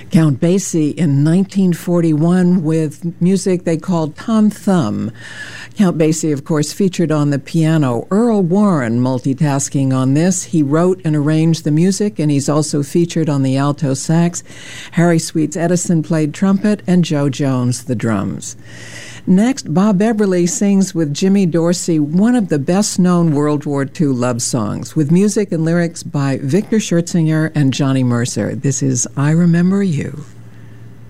Count Basie in 1941 with music they called Tom Thumb. Count Basie, of course, featured on the piano. Earl Warren multitasking on this. He wrote and arranged the music, and he's also featured on the alto sax. Harry Sweets Edison played trumpet, and Joe Jones the drums. Next, Bob Beverly sings with Jimmy Dorsey one of the best-known World War II love songs, with music and lyrics by Victor Schertzinger and Johnny Mercer. This is I Remember You.